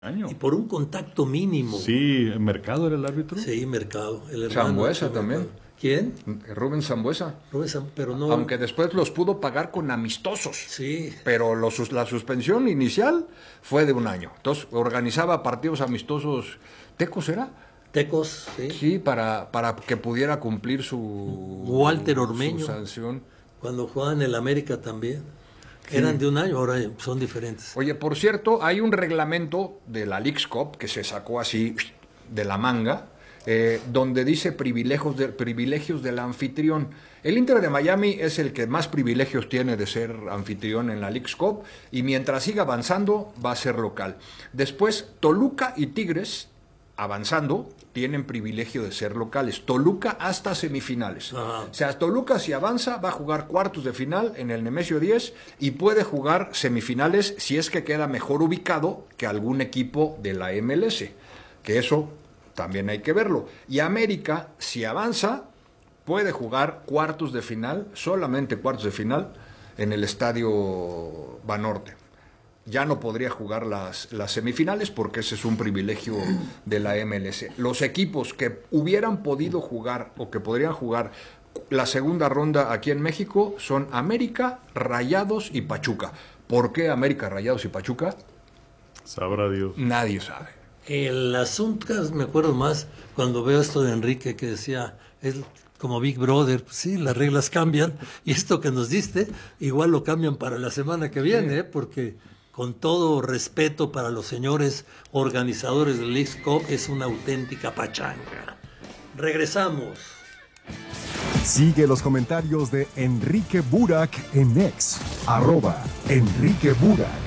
Y por un contacto mínimo. Sí, ¿Mercado era el árbitro? Sí, Mercado. El hermano Sambuesa también. ¿Quién? Rubén Sambuesa. Pero no. Aunque después los pudo pagar con amistosos. Sí. Pero la suspensión inicial fue de 1 año. Entonces organizaba partidos amistosos. ¿Tecos era? Tecos, sí. Sí, para que pudiera cumplir su Walter Ormeño. Su sanción. Cuando jugaban en el América también. Sí. Eran de 1 año, ahora son diferentes. Oye, por cierto, hay un reglamento de la Leagues Cup que se sacó así de la manga, donde dice privilegios del anfitrión. El Inter de Miami es el que más privilegios tiene de ser anfitrión en la Leagues Cup, y mientras siga avanzando va a ser local. Después, Toluca y Tigres, avanzando, tienen privilegio de ser locales. Toluca hasta semifinales. Ajá. O sea, Toluca, si avanza, va a jugar cuartos de final en el Nemesio 10 y puede jugar semifinales si es que queda mejor ubicado que algún equipo de la MLS, que eso también hay que verlo. Y América, si avanza, puede jugar cuartos de final, solamente cuartos de final, en el Estadio Banorte. Ya no podría jugar las semifinales porque ese es un privilegio de la MLS. Los equipos que hubieran podido jugar o que podrían jugar la segunda ronda aquí en México son América, Rayados y Pachuca. ¿Por qué América, Rayados y Pachuca? Sabrá Dios. Nadie sabe. El asunto, me acuerdo más cuando veo esto de Enrique que decía, es como Big Brother, pues sí, las reglas cambian, y esto que nos diste, igual lo cambian para la semana que viene, porque con todo respeto para los señores organizadores del Leagues Cup, es una auténtica pachanga. Regresamos. Sigue los comentarios de Enrique Burak en X, @Enrique Burak.